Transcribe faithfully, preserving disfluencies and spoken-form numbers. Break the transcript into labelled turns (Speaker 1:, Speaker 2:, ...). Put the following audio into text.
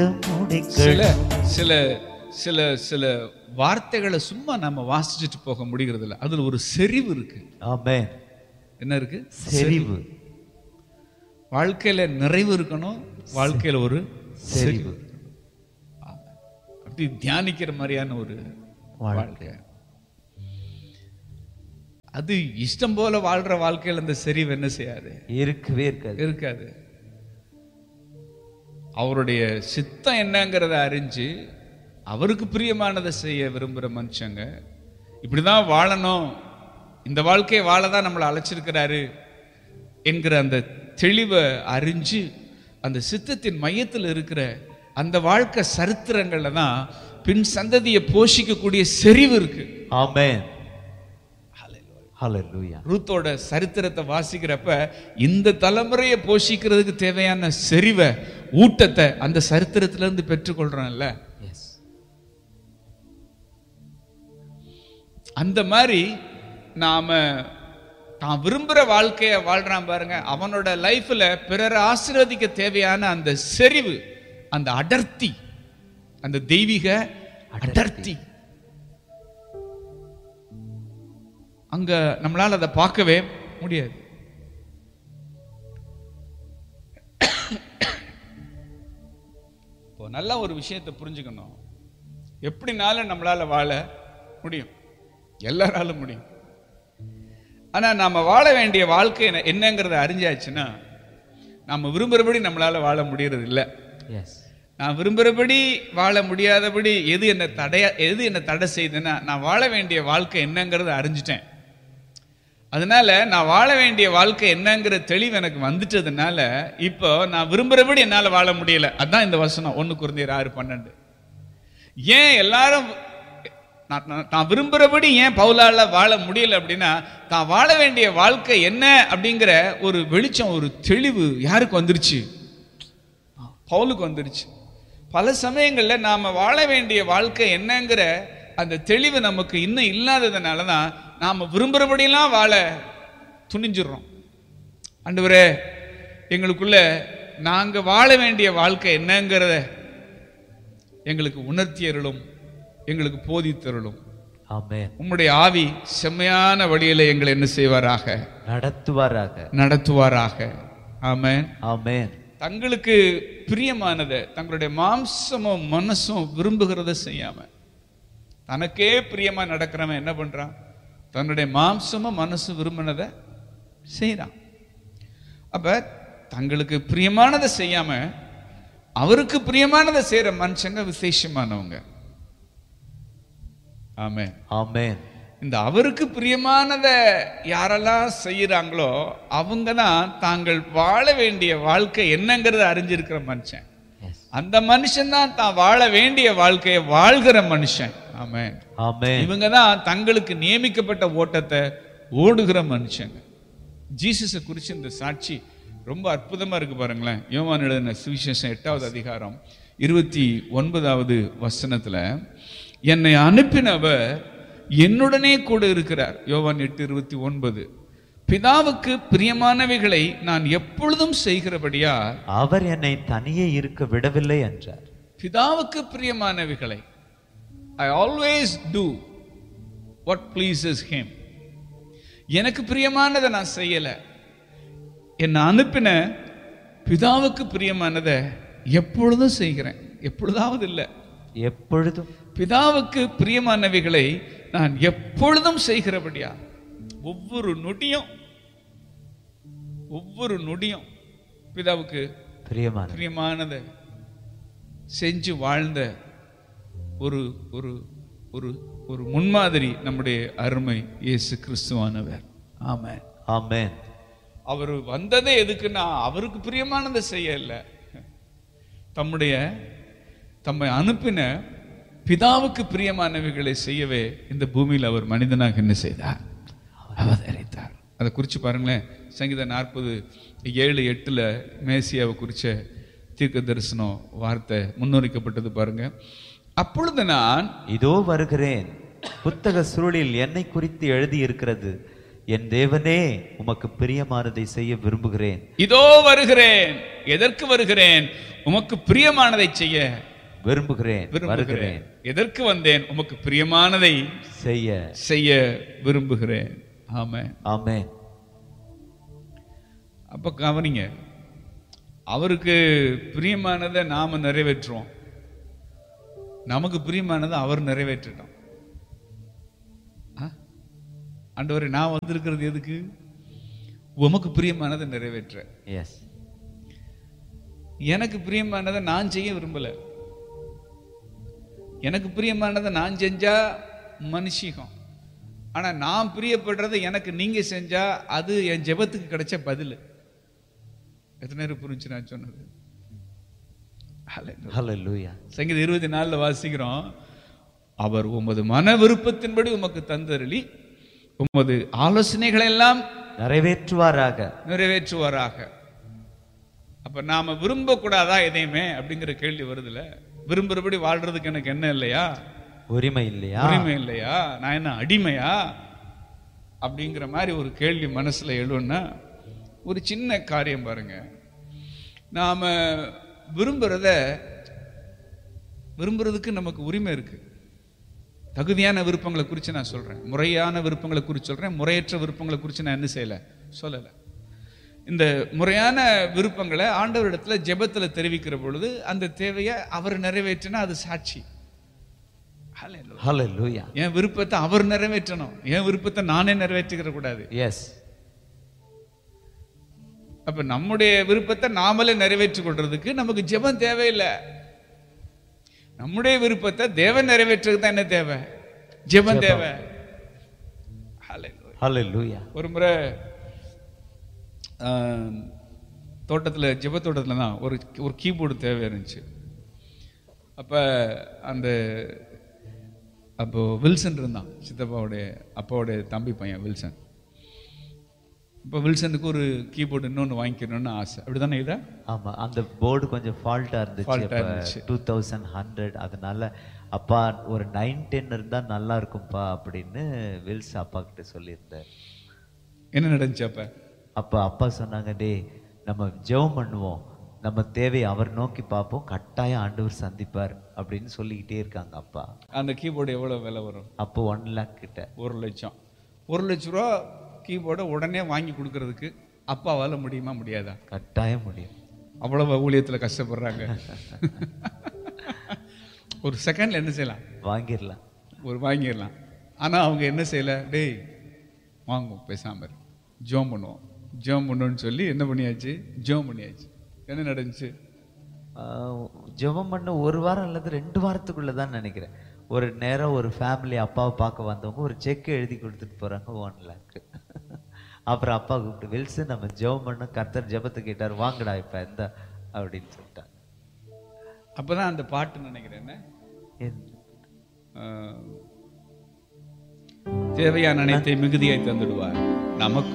Speaker 1: சில சில சில சில வார்த்தைகளை சும்மா நம்ம வாசிச்சுட்டு போக முடிகிறது இல்லை. அதுல ஒரு செறிவு இருக்கு.
Speaker 2: ஆமென்.
Speaker 1: என்ன இருக்கு?
Speaker 2: செறிவு.
Speaker 1: வாழ்க்கையில நிறைவு இருக்கணும், வாழ்க்கையில ஒரு செறிவு. அப்படி தியானிக்கிற மாதிரியான ஒரு வாழ்க்கை. அது இஷ்டம் போல வாழ்ற வாழ்க்கையில அந்த செறிவு என்ன செய்யாது?
Speaker 2: இருக்கவே இருக்காது.
Speaker 1: இருக்காது. அவருடைய சித்தம் என்னங்கிறத அறிஞ்சு அவருக்கு பிரியமானதை செய்ய விரும்புகிற மனுஷங்க இப்படிதான் வாழணும், இந்த வாழ்க்கையை வாழதான் நம்மளை அழைச்சிருக்கிறாரு என்கிற அந்த தெளிவை அறிஞ்சு அந்த சித்தத்தின் மையத்தில் இருக்கிற அந்த வாழ்க்கை சரித்திரங்கள்ல தான் பின் சந்ததியை போஷிக்கக்கூடிய செறிவு இருக்கு.
Speaker 2: ஆமென். ஹல்லேலூயா.
Speaker 1: ரூத்தோட சரித்திரத்தை வாசிக்கிறப்ப இந்த தலைமுறையை போஷிக்கிறதுக்கு தேவையான செறிவை, ஊட்டத்தை அந்த சரித்திரத்துல இருந்து பெற்றுக்கொள்றோம்ல. அந்த மாதிரி நாம தான் விரும்புற வாழ்க்கைய வாழ்றான் பாருங்க, அவனோட லைஃப்ல பிறரை ஆசீர்வதிக்க தேவையான அந்த செறிவு, அந்த அடர்த்தி, அந்த தெய்வீக அடர்த்தி அங்க நம்மளால அதை பார்க்கவே முடியாது. இப்போ நல்ல ஒரு விஷயத்தை புரிஞ்சுக்கணும். எப்படினாலும் நம்மளால வாழ முடியும், எல்லாராலும் முடியும். ஆனா நாம வாழ வேண்டிய வாழ்க்கை என்னங்கிறத அறிஞ்சாச்சுன்னா நாம விரும்புறபடி நம்மளால வாழ முடியறது இல்லை. நான் விரும்புறபடி வாழ முடியாதபடி எது என்ன தடைய எது என்ன தடை செய்யுதுன்னா நான் வாழ வேண்டிய வாழ்க்கை என்னங்கிறத அறிஞ்சிட்டேன். அதனால நான் வாழ வேண்டிய வாழ்க்கை என்னங்கிற தெளிவு எனக்கு வந்துட்டதுனால இப்போ நான் விரும்புறபடி என்னால வாழ முடியல. அதான் இந்த வசனம் ஒன்னு குருந்தியர் ஆறு பன்னெண்டு. ஏன் எல்லாரும் நான் விரும்புறபடி ஏன் பவுலால வாழ முடியல அப்படின்னா, தான் வாழ வேண்டிய வாழ்க்கை என்ன அப்படிங்கிற ஒரு வெளிச்சம், ஒரு தெளிவு யாருக்கு வந்துருச்சு? பவுலுக்கு வந்துருச்சு. பல சமயங்கள்ல நாம வாழ வேண்டிய வாழ்க்கை என்னங்கிற அந்த தெளிவு நமக்கு இன்னும் இல்லாததுனாலதான் நாம விரும்புறபடியெல்லாம் வாழ துணிஞ்சிடறோம். ஆண்டவரே, எங்களுக்குள்ள நாங்க வாழ வேண்டிய வாழ்க்கை என்னங்கிறத எங்களுக்கு உணர்த்தியருளும், எங்களுக்கு போதித்தருளும்.
Speaker 2: ஆமென்.
Speaker 1: உம்முடைய ஆவி செம்மையான வழியில எங்களை என்ன செய்வாராக?
Speaker 2: நடத்துவாராக
Speaker 1: நடத்துவாராக. ஆமென்.
Speaker 2: ஆமென்.
Speaker 1: தங்களுக்கு பிரியமானதை தங்களுடைய மாம்சமும் மனசும் விரும்புகிறத செய்யாம தனக்கே பிரியமா நடக்கிறவன் என்ன பண்றான்? தன்னுடைய மாம்சமும் மனசு விரும்பினதை செய்யறான். அப்ப தங்களுக்கு பிரியமானதை செய்யாம அவருக்கு பிரியமானதை செய்யற மனுஷங்க விசேஷமானவங்க. ஆமென்.
Speaker 2: ஆமென்.
Speaker 1: இந்த அவருக்கு பிரியமானதை யாரெல்லாம் செய்யறாங்களோ அவங்க தான் தாங்கள் வாழ வேண்டிய வாழ்க்கை என்னங்கிறத அறிஞ்சிருக்கிற மனுஷன். அந்த மனுஷன் தான் தான் வாழ வேண்டிய வாழ்க்கையை வாழ்கிற மனுஷன். ஆமென்.
Speaker 2: ஆமென்.
Speaker 1: இவங்க தான் தங்களுக்கு நியமிக்கப்பட்ட ஓட்டத்தை ஓடுகிற மனுஷங்க. ஜீசஸை குறித்து இந்த சாட்சி ரொம்ப அற்புதமா இருக்கு பாருங்களேன். யோவான் எழுதின சுவிசேஷம் எட்டாவது அதிகாரம் இருபத்தி ஒன்பதாவது வசனத்துல, என்னை அனுப்பினவர் என்னுடனே கூட இருக்கிறார். யோவான் எட்டு இருபத்தி ஒன்பது. பிதாவுக்கு பிரியமானவைகளை நான் எப்பொழுதும் செய்கிறபடியா
Speaker 2: அவர் என்னை தனியே இருக்க விடவில்லை என்றார்.
Speaker 1: பிதாவுக்கு பிரியமானவைகளை I always do what pleases him. எனக்கு பிரியமானதை நான் செய்யல, என்னை அனுப்பின பிதாவுக்கு பிரியமானதை எப்பொழுதும் செய்கிறேன். எப்பொழுதாவது இல்லை,
Speaker 2: எப்பொழுதும்.
Speaker 1: பிதாவுக்கு பிரியமானவைகளை நான் எப்பொழுதும் செய்கிறபடியா ஒவ்வொரு நொடியும் ஒவ்வொரு நொடியும் பிதாவுக்கு
Speaker 2: பிரியமான
Speaker 1: பிரியமானதை செஞ்சு வாழ்ந்த ஒரு ஒரு ஒரு ஒரு முன்மாதிரி நம்முடைய அருமை இயேசு கிறிஸ்துவானவர். ஆமென்.
Speaker 2: ஆமென்.
Speaker 1: அவர் வந்ததே எதுக்குன்னா அவருக்கு பிரியமானதை செய்ய இல்லை, தம்முடைய தம்மை அனுப்பின பிதாவுக்கு பிரியமானவைகளை செய்யவே இந்த பூமியில் அவர் மனிதனாக என்ன செய்தார்? அவதரித்தார். அதை குறித்து பாருங்களேன். சங்கீதம் நாற்பது ஏழு எட்டுல மேசியாவை குறிச்ச தீர்க்க தரிசனம் வார்த்தை முன்னுரைக்கப்பட்டது பாருங்க. அப்பொழுது நான்
Speaker 2: இதோ வருகிறேன், புத்தக சுருளில் என்னை குறித்து எழுதி இருக்கிறது, என் தேவனே உமக்கு பிரியமானதை செய்ய விரும்புகிறேன்.
Speaker 1: இதோ வருகிறேன். எதற்கு வருகிறேன்? உமக்கு பிரியமானதை செய்ய
Speaker 2: விரும்புகிறேன்
Speaker 1: விரும்புகிறேன். எதற்கு வந்தேன்? உமக்கு பிரியமானதை
Speaker 2: செய்ய
Speaker 1: செய்ய விரும்புகிறேன். ஆமென்.
Speaker 2: ஆமென்.
Speaker 1: அப்ப கவனிங்க, அவருக்கு பிரியமானதை நாம நிறைவேற்றுவோம், நமக்கு பிரியமானதை அவர் நிறைவேற்றட்டும். ஆண்டவரே, நான் வந்திருக்கிறது எதுக்கு? உமக்கு பிரியமானதை நிறைவேற்ற.
Speaker 2: எஸ்.
Speaker 1: எனக்கு பிரியமானதை நான் செய்ய விரும்பல. எனக்கு பிரியமானதை நான் செஞ்சா மனுஷிகம். ஆனா நான் பிரியப்படுறதை எனக்கு நீங்க செஞ்சா அது என் ஜெபத்துக்கு கிடைச்ச பதில். எத்தனை நேரம் புரிஞ்சு நான் சொன்னது?
Speaker 2: ஹல்லேலூயா.
Speaker 1: சங்கீதம் இருபத்தி நாலுல வாசிக்கிறோம், அவர் உமது மன விருப்பத்தின்படி உமக்கு தந்தருளி உமது ஆலோசனைகளை எல்லாம்
Speaker 2: நிறைவேற்றுவாராக
Speaker 1: நிறைவேற்றுவாராக. அப்ப நாம விரும்ப கூடாதா எதையுமே அப்படிங்கிற கேள்வி வருதுல. விரும்புறபடி வாழ்றதுக்கு எனக்கு என்ன இல்லையா?
Speaker 2: உரிமை இல்லையா?
Speaker 1: உரிமை இல்லையா? நான் என்ன அடிமையா? அப்படிங்கிற மாதிரி ஒரு கேள்வி மனசுல எழுன்னா, ஒரு சின்ன காரியம் பாருங்க. நாம விரும்புறத விரும்புறதுக்கு நமக்கு உரிமை இருக்கு. தகுதியான விருப்பங்களை குறித்து நான் சொல்றேன், முறையான விருப்பங்களை குறித்து சொல்றேன். முறையற்ற விருப்பங்களை குறித்து நான் என்ன செய்யல சொல்லல. இந்த முறையான விருப்பங்களை ஆண்டவரிடத்துல ஜெபத்துல தெரிவிக்கிற பொழுது அந்த தேவையை அவர் நிறைவேற்றினா அது சாட்சி.
Speaker 2: ஹல்லேலூயா.
Speaker 1: என் விருப்பத்தை அவர் நிறைவேற்றணும், என் விருப்பத்தை நானே நிறைவேற்றிக்கிற கூடாது.
Speaker 2: எஸ்.
Speaker 1: அப்ப நம்முடைய விருப்பத்தை நாமளே நிறைவேற்றிக் கொள்றதுக்கு நமக்கு ஜெபம் தேவையில்லை. நம்முடைய விருப்பத்தை தேவன் நிறைவேற்றுறதுக்கு தான் என்ன தேவை? ஜெபம் தேவை.
Speaker 2: ஹல்லேலூயா.
Speaker 1: ஒரு முறை தோட்டத்துல, ஜெப தோட்டத்துல தான் ஒரு ஒரு கீபோர்டு தேவை இருந்துச்சு. அப்ப அந்த அப்போ வில்சன் இருந்தான், சித்தப்பாவுடைய அப்பாவுடைய தம்பி பையன் வில்சன். இப்போ வில்சனுக்கு ஒரு கீபோர்டு இன்னொன்று வாங்கிக்கணும்னு ஆசை, அப்படிதானே? இதா
Speaker 2: ஆமா, அந்த போர்டு கொஞ்சம் ஃபால்ட்டா இருந்துச்சு. டூ தௌசண்ட் ஹண்ட்ரட் அதனால அப்பா ஒரு நைன் டென் இருந்தா நல்லா இருக்கும்பா அப்படின்னு வில்ஸ் அப்பா கிட்ட சொல்லியிருந்தார்.
Speaker 1: என்ன நடந்துச்சு அப்ப?
Speaker 2: அப்ப அப்பா சொன்னாங்க, டே நம்ம ஜெபம் பண்ணுவோம், நம்ம தேவையை அவர் நோக்கி பார்ப்போம், கட்டாயம் ஆண்டவர் சந்திப்பார் அப்படின்னு சொல்லிக்கிட்டே இருக்காங்க அப்பா.
Speaker 1: அந்த கீபோர்டு எவ்வளவு விலை வரும்?
Speaker 2: அப்போ ஒன் லேக் கிட்ட.
Speaker 1: ஒரு லட்சம். ஒரு லட்ச ரூபா கீபோர்டை உடனே வாங்கி கொடுக்கறதுக்கு அப்பாவால முடியுமா? முடியாதா?
Speaker 2: கட்டாயம் முடியும்.
Speaker 1: அவ்வளவு ஊழியத்துல கஷ்டப்படுறாங்க. ஒரு செகண்ட்ல என்ன செய்யலாம்? வாங்கிடலாம், ஒரு வாங்கிடலாம். ஆனா அவங்க என்ன செய்யல, டேய் வாங்குவோம், பேசாம ஜோம் பண்ணுவோம், ஜோம் பண்ணுவோம்னு சொல்லி என்ன பண்ணியாச்சு? ஜோம் பண்ணியாச்சு. என்ன நடந்துச்சு?
Speaker 2: ஜெபம் பண்ண ஒரு வாரம் அல்லது ரெண்டு வாரத்துக்குள்ள தான் நினைக்கிறேன், ஒரு நேரம் ஒரு ஃபேமிலி அப்பாவை பார்க்க வந்தவங்க ஒரு செக் எழுதி கொடுத்துட்டு போறாங்க, ஒன் லேக். அப்புறம் அப்பா கூப்பிட்டு, வில்சன் நம்ம ஜெபம் பண்ண, கர்த்தர் ஜெபத்தை கேட்டார், வாங்கடா இப்ப எந்த அப்படின்னு சொல்லிட்டாங்க.
Speaker 1: அப்பதான் அந்த பாட்டு நினைக்கிறேன், தேவையான அனைத்தை மிகுதியாய் தந்துடுவார் நமக்கு